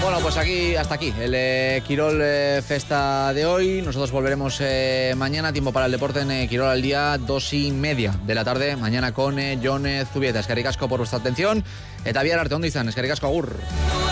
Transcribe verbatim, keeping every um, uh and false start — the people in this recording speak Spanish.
Bueno, pues aquí, hasta aquí, el eh, Quirol eh, Festa de hoy. Nosotros volveremos eh, mañana, tiempo para el deporte en eh, Quirol al día, dos y media de la tarde, mañana con eh, Jon eh, Zubieta. Eskerrik asko por vuestra atención. Eta bihar arte, ondo izan, eskerrik asko, agur.